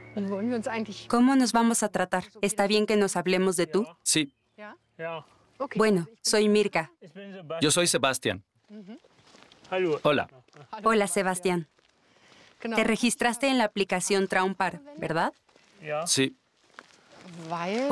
¿Cómo nos vamos a tratar? ¿Está bien que nos hablemos de tú? Sí, Bueno, soy Mirka. yo soy Sebastián. Hola. Hola, Sebastián. Te registraste en la aplicación Traumpar, ¿verdad? Sí,